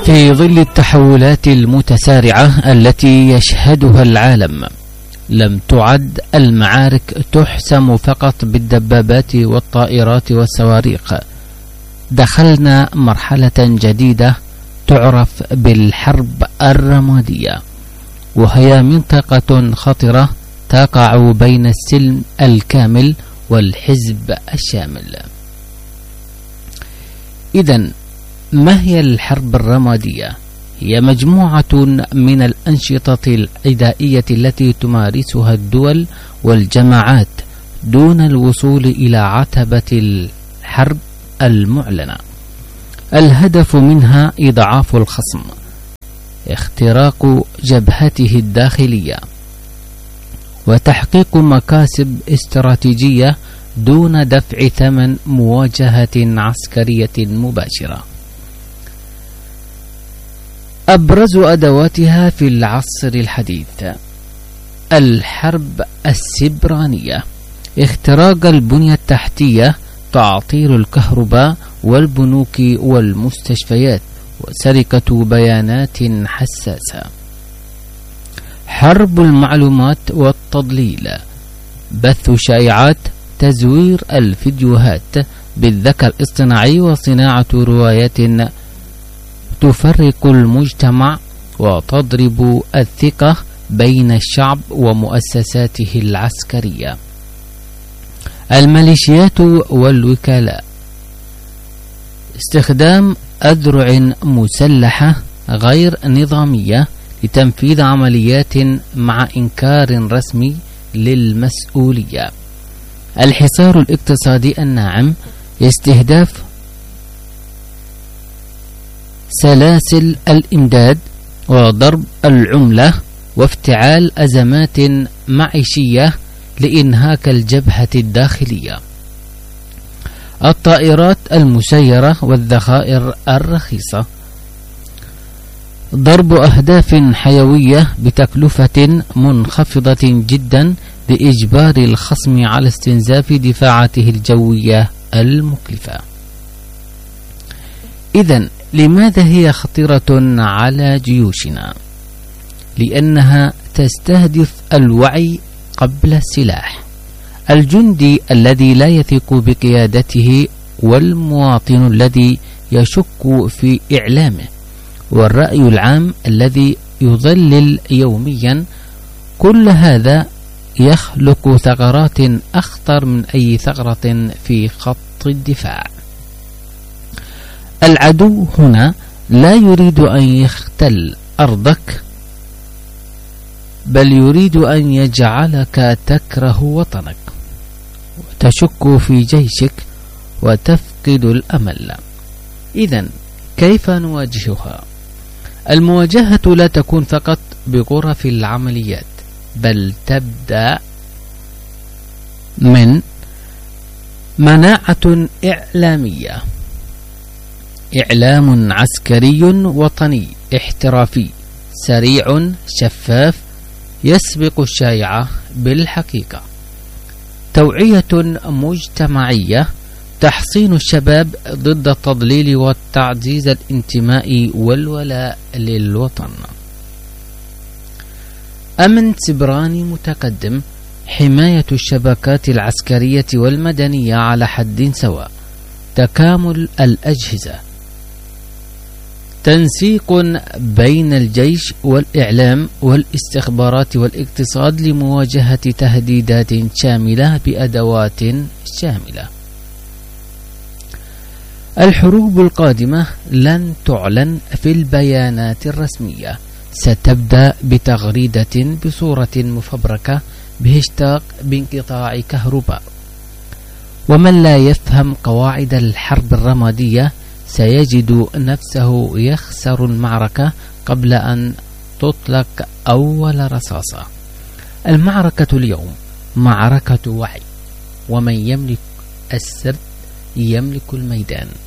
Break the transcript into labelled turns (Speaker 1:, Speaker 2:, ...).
Speaker 1: في ظل التحولات المتسارعة التي يشهدها العالم، لم تعد المعارك تحسم فقط بالدبابات والطائرات والصواريخ. دخلنا مرحلة جديدة تعرف بالحرب الرمادية، وهي منطقة خطرة تقع بين السلم الكامل والحزب الشامل. إذن ما هي الحرب الرمادية؟ هي مجموعة من الأنشطة العدائية التي تمارسها الدول والجماعات دون الوصول إلى عتبة الحرب المعلنة. الهدف منها إضعاف الخصم، اختراق جبهته الداخلية، وتحقيق مكاسب استراتيجية دون دفع ثمن مواجهة عسكرية مباشرة. أبرز أدواتها في العصر الحديث: الحرب السبرانية، اختراق البنية التحتية، تعطيل الكهرباء والبنوك والمستشفيات، وسرقة بيانات حساسة. حرب المعلومات والتضليل، بث شائعات، تزوير الفيديوهات بالذكاء الاصطناعي، وصناعة روايات تفرق المجتمع وتضرب الثقة بين الشعب ومؤسساته العسكرية. الميليشيات والوكلاء، استخدام أذرع مسلحة غير نظامية لتنفيذ عمليات مع إنكار رسمي للمسؤولية. الحصار الاقتصادي الناعم، استهداف سلاسل الإمداد وضرب العملة وافتعال أزمات معيشية لإنهاك الجبهة الداخلية. الطائرات المسيرة والذخائر الرخيصة، ضرب أهداف حيوية بتكلفة منخفضة جدا لإجبار الخصم على استنزاف دفاعاته الجوية المكلفة. إذن لماذا هي خطيرة على جيوشنا؟ لأنها تستهدف الوعي قبل السلاح. الجندي الذي لا يثق بقيادته، والمواطن الذي يشك في إعلامه، والرأي العام الذي يضلل يوميا، كل هذا يخلق ثغرات أخطر من أي ثغرة في خط الدفاع. العدو هنا لا يريد أن يختل أرضك، بل يريد أن يجعلك تكره وطنك وتشك في جيشك وتفقد الأمل. إذن كيف نواجهها؟ المواجهة لا تكون فقط بغرف العمليات، بل تبدأ من مناعة إعلامية، إعلام عسكري وطني احترافي سريع شفاف يسبق الشائعة بالحقيقة، توعية مجتمعية، تحصين الشباب ضد التضليل وتعزيز الانتماء والولاء للوطن. أمن سبراني متقدم، حماية الشبكات العسكرية والمدنية على حد سواء، تكامل الأجهزة، تنسيق بين الجيش والإعلام والاستخبارات والاقتصاد لمواجهة تهديدات شاملة بأدوات شاملة. الحروب القادمة لن تعلن في البيانات الرسمية، ستبدأ بتغريدة بصورة مفبركة بهاشتاغ بانقطاع كهرباء. ومن لا يفهم قواعد الحرب الرمادية سيجد نفسه يخسر المعركة قبل أن تطلق أول رصاصة. المعركة اليوم معركة وعي، ومن يملك السرد يملك الميدان.